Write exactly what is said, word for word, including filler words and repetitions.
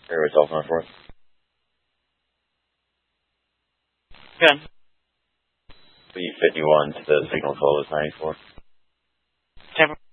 Fairway telephone for us. Good. B fifty-one to the signal code is ninety-four. Ten